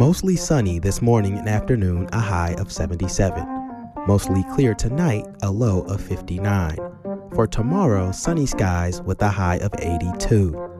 Mostly sunny this morning and afternoon, a high of 77. Mostly clear tonight, a low of 59. For tomorrow, sunny skies with a high of 82.